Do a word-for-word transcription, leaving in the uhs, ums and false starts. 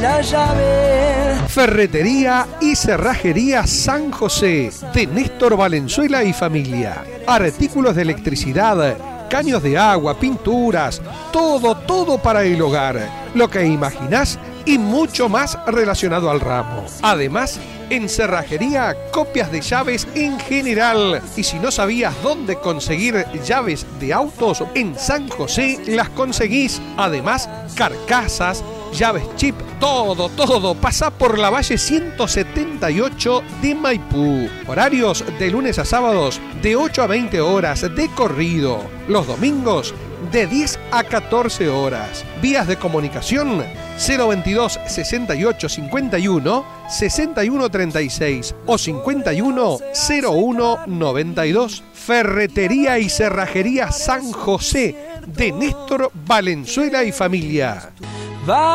La llave. Ferretería y cerrajería San José, de Néstor Valenzuela y familia. Artículos de electricidad, caños de agua, pinturas, todo, todo para el hogar. Lo que imaginás y mucho más relacionado al ramo. Además, en cerrajería, copias de llaves en general. Y si no sabías dónde conseguir llaves de autos, en San José las conseguís. Además, carcasas, llaves chip, todo, todo. Pasá por la Valle ciento setenta y ocho de Maipú. Horarios de lunes a sábados de ocho a veinte horas de corrido. Los domingos de diez a catorce horas. Vías de comunicación cero veintidós sesenta y ocho cincuenta y uno sesenta y uno treinta y seis o cincuenta y uno cero uno noventa y dos. Ferretería y cerrajería San José, de Néstor Valenzuela y familia. Va